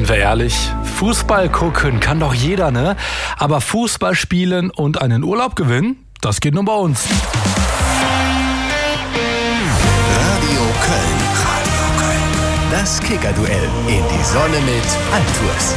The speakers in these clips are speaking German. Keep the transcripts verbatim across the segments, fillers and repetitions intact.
Sind wir ehrlich? Fußball gucken kann doch jeder, ne? Aber Fußball spielen und einen Urlaub gewinnen, das geht nur bei uns. Radio Köln. Radio Köln. Das Kicker-Duell in die Sonne mit Altours.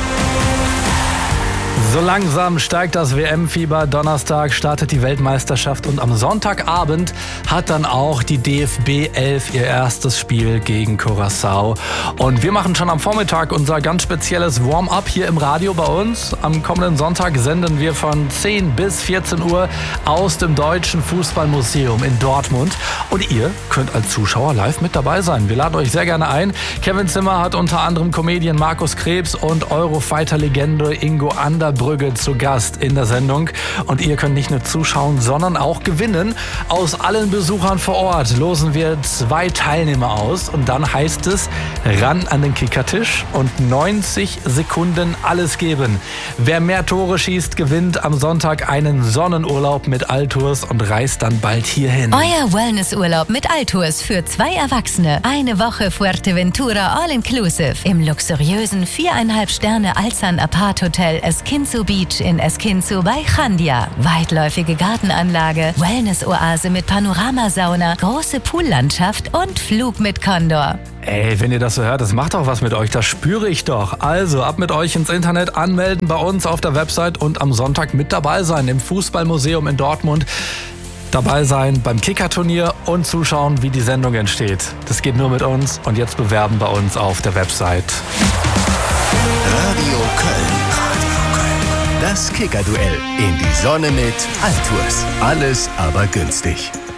So langsam steigt das W M-Fieber. Donnerstag startet die Weltmeisterschaft und am Sonntagabend hat dann auch die D F B elf ihr erstes Spiel gegen Curaçao. Und wir machen schon am Vormittag unser ganz spezielles Warm-up hier im Radio bei uns. Am kommenden Sonntag senden wir von zehn bis vierzehn Uhr aus dem Deutschen Fußballmuseum in Dortmund. Und ihr könnt als Zuschauer live mit dabei sein. Wir laden euch sehr gerne ein. Kevin Zimmer hat unter anderem Comedian Markus Krebs und Eurofighter-Legende Ingo Anderbrügge zu Gast in der Sendung. Und ihr könnt nicht nur zuschauen, sondern auch gewinnen. Aus allen Besuchern vor Ort losen wir zwei Teilnehmer aus. Und dann heißt es, ran an den Kickertisch und neunzig Sekunden alles geben. Wer mehr Tore schießt, gewinnt am Sonntag einen Sonnenurlaub mit Altours und reist dann bald hierhin. Euer Wellnessurlaub mit Altours für zwei Erwachsene. Eine Woche Fuerteventura All-Inclusive im luxuriösen viereinhalb Sterne Alzan Apart Hotel Esquinzo Beach in Esquinzo bei Chandia. Weitläufige Gartenanlage, Wellness-Oase mit Panoramasauna, große Poollandschaft und Flug mit Condor. Ey, wenn ihr das so hört, das macht doch was mit euch, das spüre ich doch. Also ab mit euch ins Internet, anmelden bei uns auf der Website und am Sonntag mit dabei sein im Fußballmuseum in Dortmund. Dabei sein beim Kicker-Turnier und zuschauen, wie die Sendung entsteht. Das geht nur mit uns und jetzt bewerben bei uns auf der Website. Radio Köln. Radio Köln. Das Kicker-Duell in die Sonne mit Altours. Alles aber günstig.